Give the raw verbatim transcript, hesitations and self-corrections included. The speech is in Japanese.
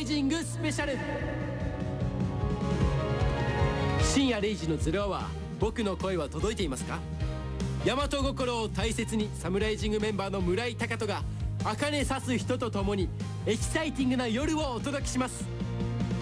ジングスペシャル。深夜れいじのゼロアワー、僕の声は届いていますか？大和心を大切に、サムライジングメンバーの村井貴人が茜刺す人と共にエキサイティングな夜をお届けします。